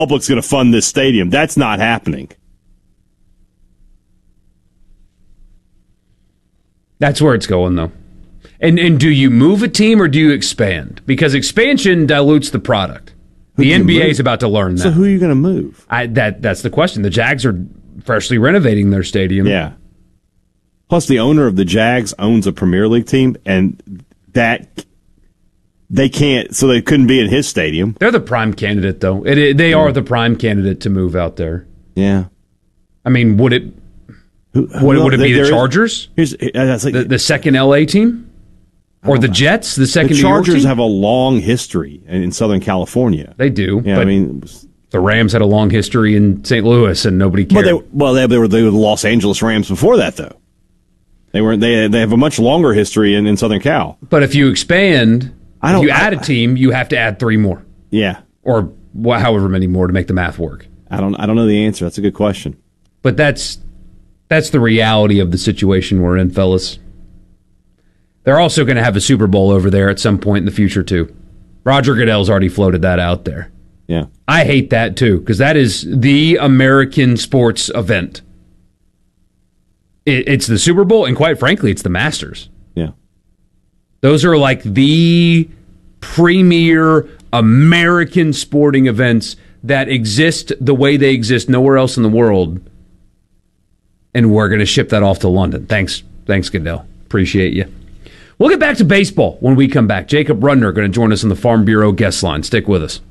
public's going to fund this stadium. That's not happening. That's where it's going, though. And do you move a team or do you expand? Because expansion dilutes the product. The NBA is about to learn that. So who are you going to move? That's the question. The Jags are freshly renovating their stadium. Yeah. Plus, the owner of the Jags owns a Premier League team, and that they can't, so they couldn't be in his stadium. They're the prime candidate, though. They are the prime candidate to move out there. Yeah. I mean, would it be the Chargers? The second LA team? Or the Jets, the second The New York Chargers team? have a long history in Southern California. They do. Yeah, but I mean, the Rams had a long history in St. Louis, and nobody cared. But they were the Los Angeles Rams before that, though. They have a much longer history in Southern Cal. But if you expand, if you add a team, you have to add 3 more. Yeah. Or however many more to make the math work. I don't know the answer. That's a good question. But that's the reality of the situation we're in, fellas. They're also going to have a Super Bowl over there at some point in the future, too. Roger Goodell's already floated that out there. Yeah. I hate that, too, because that is the American sports event. It's the Super Bowl, and quite frankly, it's the Masters. Yeah. Those are like the premier American sporting events that exist the way they exist nowhere else in the world. And we're going to ship that off to London. Thanks, Goodell. Appreciate you. We'll get back to baseball when we come back. Jacob Rudner going to join us on the Farm Bureau guest line. Stick with us.